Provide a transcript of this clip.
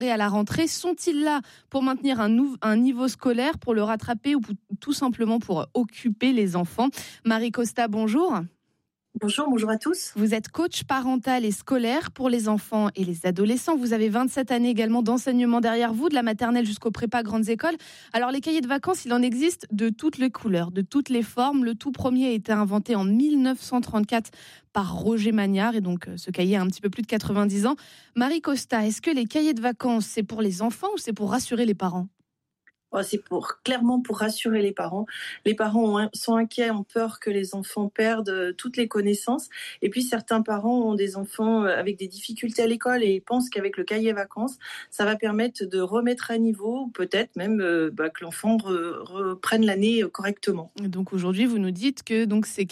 à la rentrée. Sont-ils là pour maintenir un niveau scolaire, pour le rattraper ou tout simplement pour occuper les enfants? Marie Costa, bonjour. Bonjour à tous. Vous êtes coach parental et scolaire pour les enfants et les adolescents. Vous avez 27 années également d'enseignement derrière vous, de la maternelle jusqu'au prépa grandes écoles. Alors les cahiers de vacances, il en existe de toutes les couleurs, de toutes les formes. Le tout premier a été inventé en 1934 par Roger Magnard et donc ce cahier a un petit peu plus de 90 ans. Marie Costa, est-ce que les cahiers de vacances, c'est pour les enfants ou c'est pour rassurer les parents? C'est clairement pour rassurer les parents. Les parents sont inquiets, ont peur que les enfants perdent toutes les connaissances. Et puis certains parents ont des enfants avec des difficultés à l'école et pensent qu'avec le cahier vacances, ça va permettre de remettre à niveau, ou peut-être même que l'enfant reprenne l'année correctement. Donc aujourd'hui, vous nous dites que donc ces